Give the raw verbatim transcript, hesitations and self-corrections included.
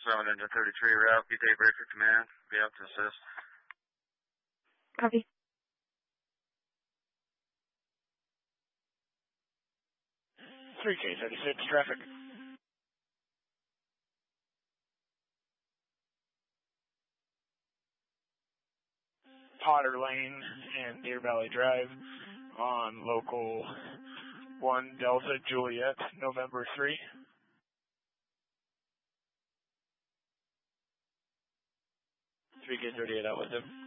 seven into thirty-three route, B daybreaker command, be up to assist. Copy. three K thirty-six, traffic. Potter Lane and Deer Valley Drive on local one Delta Juliet, November three. three K thirty-eight out with him.